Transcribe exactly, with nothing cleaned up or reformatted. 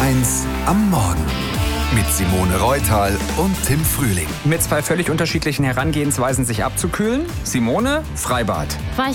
eins am Morgen mit Simone Reutal und Tim Frühling. Mit zwei völlig unterschiedlichen Herangehensweisen, sich abzukühlen. Simone, Freibad. War ich